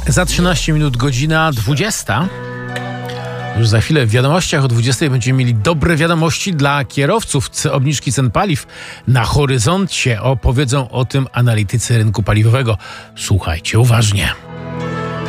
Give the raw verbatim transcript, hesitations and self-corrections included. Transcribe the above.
Za trzynaście minut godzina dwudziesta. Już za chwilę w wiadomościach o dwudziestej będziemy mieli dobre wiadomości dla kierowców. Obniżki cen paliw na horyzoncie. Opowiedzą o tym analitycy rynku paliwowego. Słuchajcie uważnie.